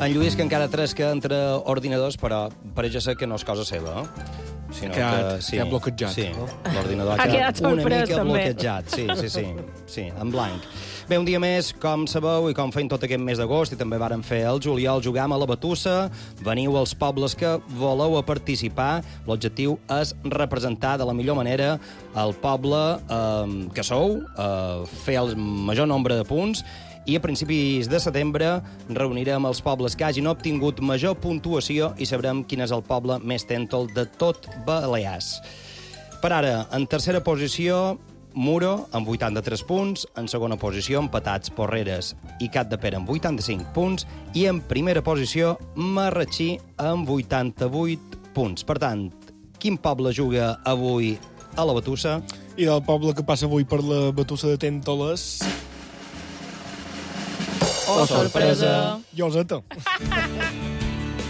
En Lluís, que encara tresca entre ordinadors, però pareix ser que no és cosa seva, sinó que ha bloquejat. Sí, l'ordinador ha quedat una sorprès, mica també. bloquejat. Sí, en blanc. Bé, un dia més, com sabeu, i com feim tot aquest mes d'agost, i també vàrem fer el juliol, jugam a la Batussa. Veniu als pobles que voleu a participar. L'objectiu és representar de la millor manera el poble que sou, fer el major nombre de punts, i a principis de setembre reunirem els pobles que hagin obtingut major puntuació i sabrem quin és el poble més tèntol de tot Balears. Per ara, en tercera posició, Muro, amb 83 punts. En segona posició, empatats Porreres i Capdepera, amb 85 punts. I en primera posició, Marratxí, amb 88 punts. Per tant, quin poble juga avui a la Batussa? I el poble que passa avui per la Batussa de Tèntoles... Oh, sorpresa! Lloseta.